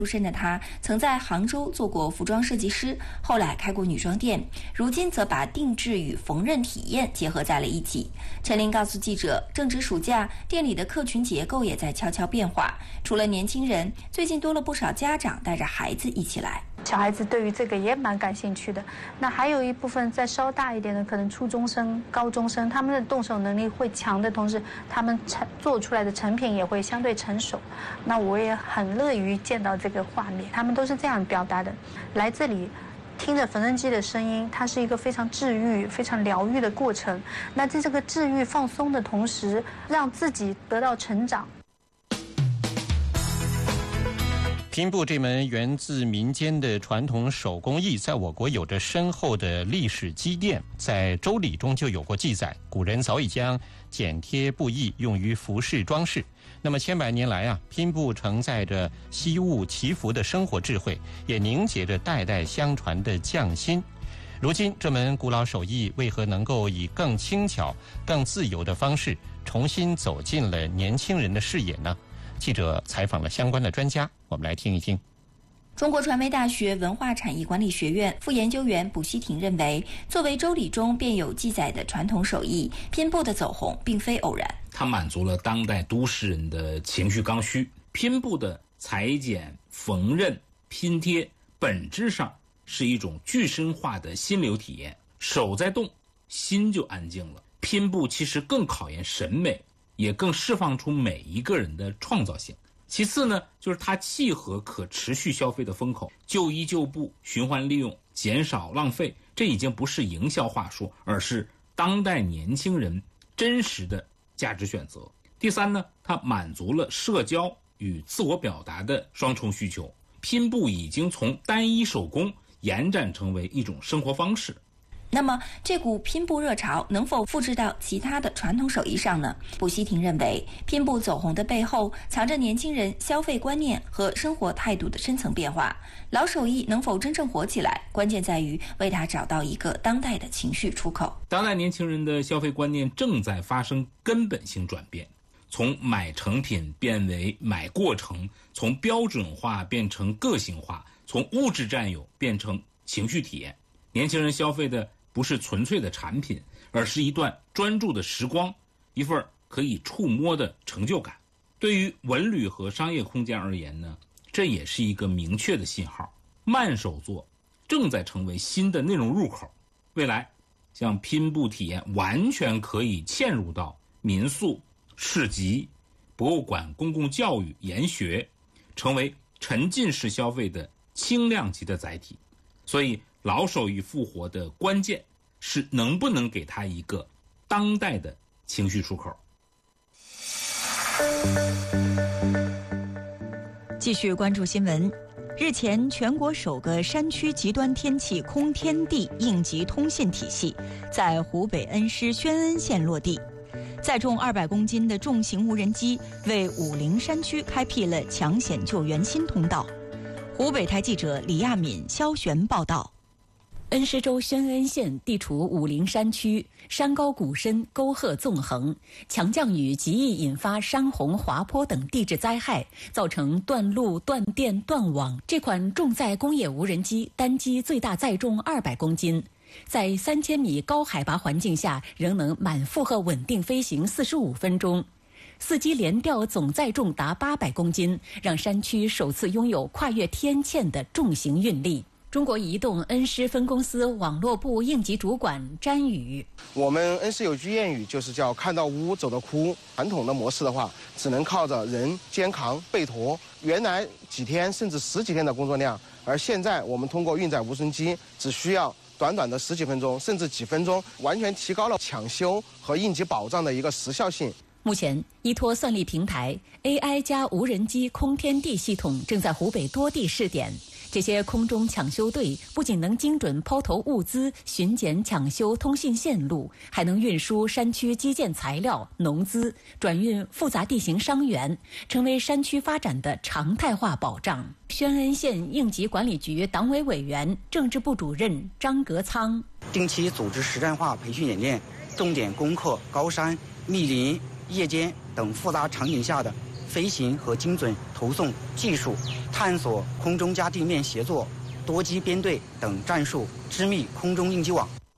出身的他曾在杭州做过服装设计师，后来开过女装店，如今则把定制与缝纫体验结合在了一起。陈琳告诉记者，正值暑假，店里的客群结构也在悄悄变化。除了年轻人，最近多了不少家长带着孩子一起来。 小孩子对于这个也蛮感兴趣的。那还有一部分再稍大一点的，可能初中生、高中生，他们的动手能力会强的同时，他们做出来的成品也会相对成熟。那我也很乐于见到这个画面，他们都是这样表达的：来这里听着缝纫机的声音，它是一个非常治愈、非常疗愈的过程。那在这个治愈、放松的同时，让自己得到成长。 拼布这门源自民间的传统手工艺，在我国有着深厚的历史积淀。在《周礼》中就有过记载，古人早已将剪贴布艺用于服饰装饰。那么千百年来拼布承载着惜物祈福的生活智慧，也凝结着代代相传的匠心。如今这门古老手艺为何能够以更轻巧、更自由的方式重新走进了年轻人的视野呢？记者采访了相关的专家，我们来听一听。 中国传媒大学文化产业管理学院副研究员卜希婷认为，作为周礼中便有记载的传统手艺，拼布的走红并非偶然。 它满足了当代都市人的情绪刚需。拼布的裁剪、缝纫、拼贴，本质上是一种具身化的心流体验。手在动，心就安静了。拼布其实更考验审美，也更释放出每一个人的创造性。其次呢，就是它契合可持续消费的风口，旧衣旧布、循环利用、减少浪费，这已经不是营销话术，而是当代年轻人真实的价值选择。第三呢，它满足了社交与自我表达的双重需求。拼布已经从单一手工延展成为一种生活方式。 那么这股拼布热潮能否复制到其他的传统手艺上呢？卜希婷认为，拼布走红的背后藏着年轻人消费观念和生活态度的深层变化。老手艺能否真正火起来，关键在于为它找到一个当代的情绪出口。 当代年轻人的消费观念正在发生根本性转变，从买成品变为买过程，从标准化变成个性化，从物质占有变成情绪体验。年轻人消费的不是纯粹的产品，而是一段专注的时光，一份可以触摸的成就感。对于文旅和商业空间而言呢，这也是一个明确的信号。慢手作正在成为新的内容入口，未来像拼布体验完全可以嵌入到民宿、市集、博物馆、公共教育、研学，成为沉浸式消费的轻量级的载体。所以老手艺复活的关键是能不能给它一个当代的情绪出口。 继续关注新闻。日前，全国首个山区极端天气空天地应急通信体系在湖北恩施宣恩县落地，载重200公斤的重型无人机为武陵山区开辟了抢险救援新通道。湖北台记者李亚敏、肖璇报道。 恩施州宣恩县地处武陵山区，山高谷深，沟壑纵横，强降雨极易引发山洪、滑坡等地质灾害，造成断路、断电、断网。这款重载工业无人机单机最大载重200公斤，在3000米高海拔环境下仍能满负荷稳定飞行45分钟。4机连调总载重达800公斤，让山区首次拥有跨越天堑的重型运力。中国移动恩施分公司网络部应急主管詹宇： 我们恩施有句谚语，就是叫看到屋走到窟。传统的模式的话，只能靠着人肩扛背驮，原来几天甚至10几天的工作量，而现在我们通过运载无人机，只需要短短的10几分钟，甚至几分钟，完全提高了抢修和应急保障的一个时效性。 目前，依托算力平台 AI 加无人机空天地系统正在湖北多地试点。这些空中抢修队不仅能精准抛投物资、巡检抢修通信线路，还能运输山区基建材料、农资，转运复杂地形伤员，成为山区发展的常态化保障。宣恩县应急管理局党委委员、政治部主任张格仓： 定期组织实战化培训演练，重点攻克高山、密林、夜间等复杂场景下的飞行和精准投送技术，探索空中加地面协作、多机编队等战术，织密空中应急网。